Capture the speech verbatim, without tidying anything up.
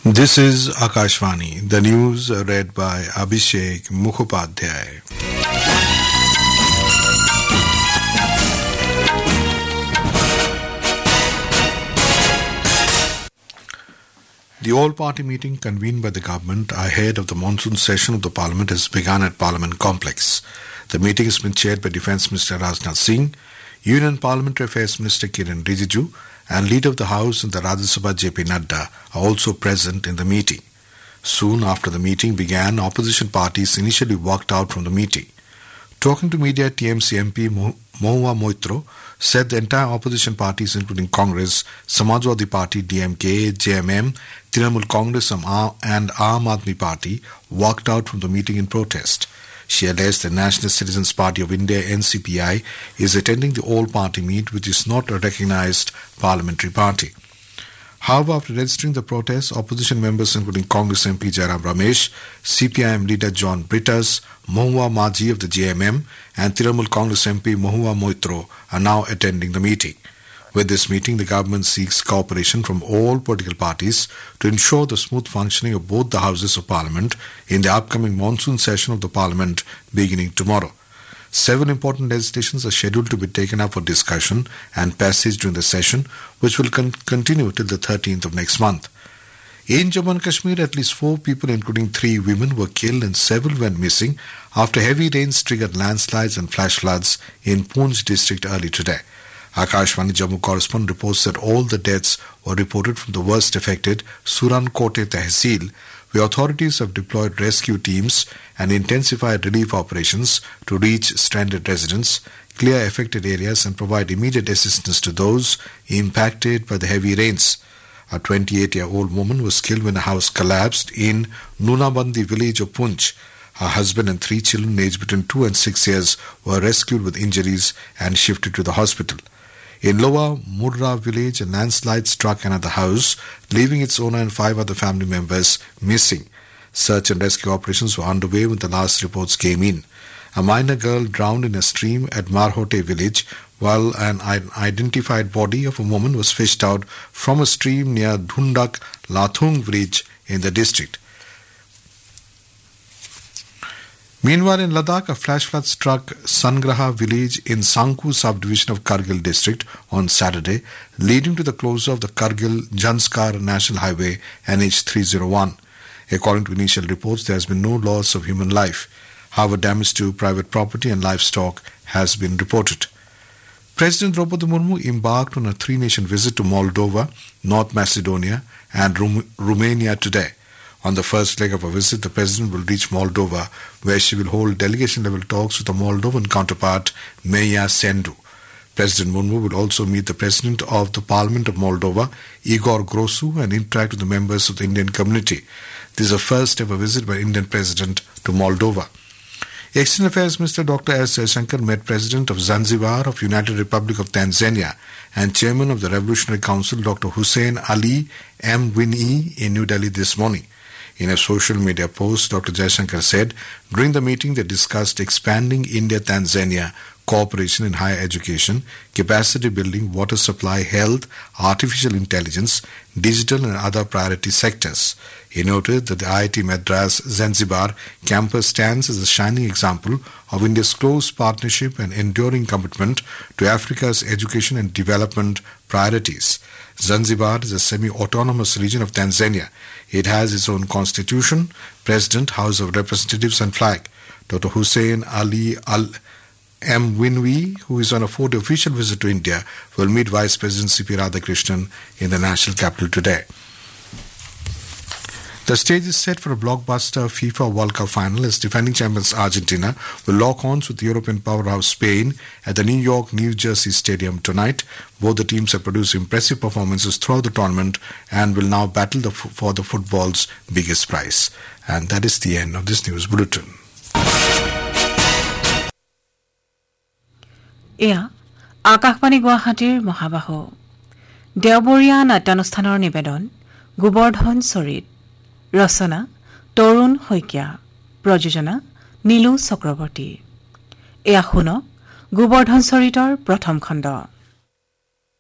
This is Akashvani, the news read by Abhishek Mukhopadhyay. The all-party meeting convened by the government ahead of the monsoon session of the Parliament has begun at Parliament Complex. The meeting has been chaired by Defence Minister Rajnath Singh, Union Parliamentary Affairs Minister Kiren Rijiju, and Leader of the House in the Rajya Sabha J P Nadda are also present in the meeting. Soon after the meeting began, opposition parties initially walked out from the meeting. Talking to media, T M C M P Mahua Moitro said the entire opposition parties, including Congress, Samajwadi Party, D M K, J M M, Trinamool Congress and Aam Aadmi Party, walked out from the meeting in protest. She alleged the National Citizens Party of India N C P I is attending the all-party meet, which is not a recognized parliamentary party. However, after registering the protest, opposition members including Congress M P Jairam Ramesh, C P I M leader John Brittas, Mahua Maji of the J M M and Trinamool Congress M P Mahua Moitro are now attending the meeting. With this meeting, the government seeks cooperation from all political parties to ensure the smooth functioning of both the houses of Parliament in the upcoming monsoon session of the Parliament beginning tomorrow. Seven important legislations are scheduled to be taken up for discussion and passage during the session, which will con- continue till the thirteenth of next month. In Jammu and Kashmir, at least four people, including three women, were killed and several went missing after heavy rains triggered landslides and flash floods in Poonch district early today. Akashvani Jammu correspondent reports that all the deaths were reported from the worst affected Surankote Tehsil, where authorities have deployed rescue teams and intensified relief operations to reach stranded residents, clear affected areas and provide immediate assistance to those impacted by the heavy rains. A twenty-eight-year-old woman was killed when a house collapsed in Nunabandi village of Poonch. Her husband and three children aged between two and six years were rescued with injuries and shifted to the hospital. In Lower Murra village, a landslide struck another house, leaving its owner and five other family members missing. Search and rescue operations were underway when the last reports came in. A minor girl drowned in a stream at Marhote village, while an unidentified body of a woman was fished out from a stream near Dhundak Lathung village in the district. Meanwhile, in Ladakh, a flash flood struck Sangraha village in Sangku subdivision of Kargil district on Saturday, leading to the closure of the Kargil-Janskar National Highway N H three oh one. According to initial reports, there has been no loss of human life. However, damage to private property and livestock has been reported. President Draupadi Murmu embarked on a three-nation visit to Moldova, North Macedonia and Rum- Romania today. On the first leg of her visit, the President will reach Moldova, where she will hold delegation-level talks with the Moldovan counterpart, Maia Sandu. President Murmu will also meet the President of the Parliament of Moldova, Igor Grosu, and interact with the members of the Indian community. This is the first-ever visit by Indian President to Moldova. External Affairs Minister Doctor S. Jaishankar met President of Zanzibar of United Republic of Tanzania and Chairman of the Revolutionary Council, Doctor Hussein Ali Mwinyi, in New Delhi this morning. In a social media post, Doctor Jaishankar said, during the meeting they discussed expanding India-Tanzania cooperation in higher education, capacity building, water supply, health, artificial intelligence, digital and other priority sectors. He noted that the I I T Madras Zanzibar campus stands as a shining example of India's close partnership and enduring commitment to Africa's education and development priorities. Zanzibar is a semi-autonomous region of Tanzania. It has its own constitution, president, House of Representatives and flag. Doctor Hussein Ali Al Mwinyi, who is on a fourth official visit to India, will meet Vice President C P Radhakrishnan in the national capital today. The stage is set for a blockbuster FIFA World Cup final as defending champions Argentina will lock horns with European powerhouse Spain at the New York, New Jersey Stadium tonight. Both the teams have produced impressive performances throughout the tournament and will now battle the, for the football's biggest prize. And that is the end of this news bulletin. এয়া আকাশবাণী গুৱাহাটীৰ মহাবাহু দেওবৰীয়া নাট্যানুষ্ঠানৰ নিবেদন গোবৰ্ধন চৰিত ৰচনা তৰুণ শইকীয়া প্ৰযোজনা নীলু চক্ৰৱৰ্তী এয়া শুনক গোবৰ্ধন চৰিতৰ প্ৰথম খণ্ড